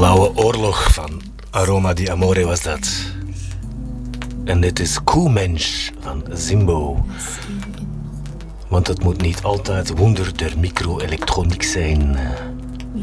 Blauwe Oorlog van Aroma di Amore was dat. En dit is Koemensch van Zimbo. Want het moet niet altijd wonder der micro-elektroniek zijn.